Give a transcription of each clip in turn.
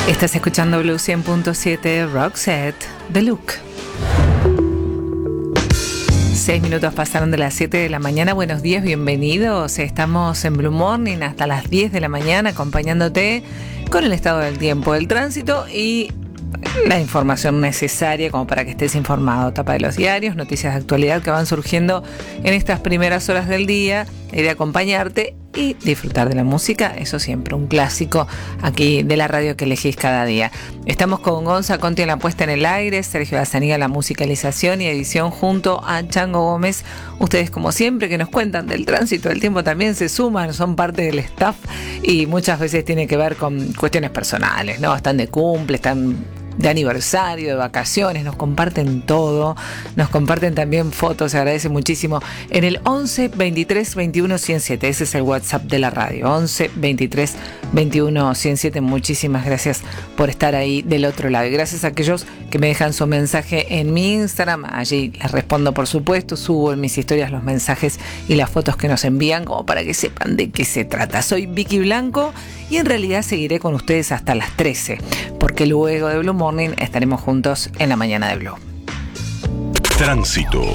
Estás escuchando Blue 100.7, Roxette, The Look. 6 minutos pasaron de las 7 de la mañana. Buenos días, bienvenidos. Estamos en Blue Morning hasta las 10 de la mañana acompañándote con el estado del tiempo, del tránsito y la información necesaria como para que estés informado. Tapa de los diarios, noticias de actualidad que van surgiendo en estas primeras horas del día. La idea de acompañarte y disfrutar de la música, eso siempre, un clásico aquí de la radio que elegís cada día. Estamos con Gonza Conti en la puesta en el aire, Sergio Azaniga la musicalización y edición junto a Chango Gómez. Ustedes como siempre que nos cuentan del tránsito, del tiempo también se suman, son parte del staff y muchas veces tiene que ver con cuestiones personales, ¿no? Están de cumple, están de aniversario, de vacaciones, nos comparten todo, nos comparten también fotos, se agradece muchísimo en el 11 23 21 107, ese es el WhatsApp de la radio, 11 23 21 107, muchísimas gracias por estar ahí del otro lado y gracias a aquellos que me dejan su mensaje en mi Instagram, allí les respondo por supuesto, subo en mis historias los mensajes y las fotos que nos envían como para que sepan de qué se trata. Soy Vicky Blanco y en realidad seguiré con ustedes hasta las 13, porque luego de Blue Morning estaremos juntos en la mañana de Blue. Tránsito.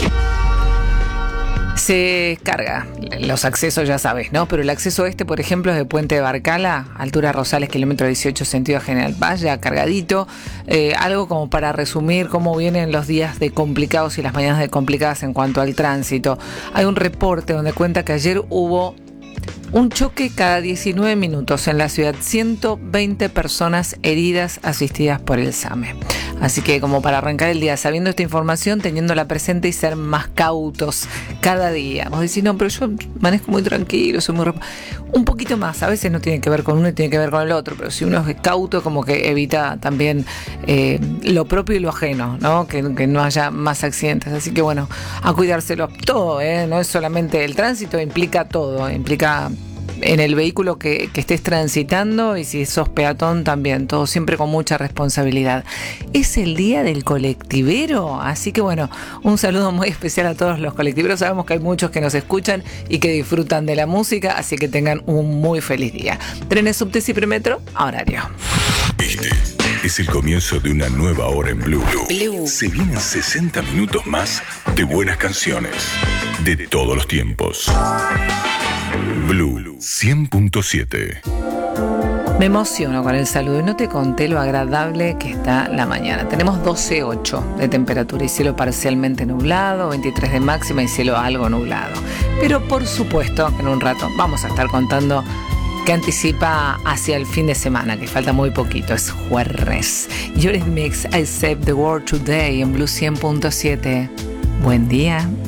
Se carga los accesos, ya sabes, ¿no? Pero el acceso por ejemplo, es de Puente de Barcala, altura Rosales, kilómetro 18, sentido General Paz, ya cargadito. Algo como para resumir cómo vienen los días de complicados y las mañanas de complicadas en cuanto al tránsito. Hay un reporte donde cuenta que ayer hubo un choque cada 19 minutos en la ciudad, 120 personas heridas asistidas por el SAME. Así que como para arrancar el día sabiendo esta información, teniéndola presente y ser más cautos cada día. Vos decís, no, pero yo manejo muy tranquilo, soy muy... Un poquito más, a veces no tiene que ver con uno y tiene que ver con el otro, pero si uno es cauto como que evita también lo propio y lo ajeno, ¿no? Que no haya más accidentes. Así que bueno, a cuidárselo todo, no es solamente el tránsito, implica todo, implica en el vehículo que estés transitando y si sos peatón también, todo siempre con mucha responsabilidad. Es el día del colectivero, así que bueno, un saludo muy especial a todos los colectiveros. Sabemos que hay muchos que nos escuchan y que disfrutan de la música, así que tengan un muy feliz día. Trenes, subtes y premetro a horario. Este es el comienzo de una nueva hora en Blue. Se vienen 60 minutos más de buenas canciones de todos los tiempos. Blue 100.7. Me emociono con el saludo y no te conté lo agradable que está la mañana. Tenemos 12.8 de temperatura y cielo parcialmente nublado, 23 de máxima y cielo algo nublado. Pero por supuesto que en un rato vamos a estar contando que anticipa hacia el fin de semana, que falta muy poquito, es jueves. Eurythmics, I Saved the World Today en Blue 100.7. Buen día.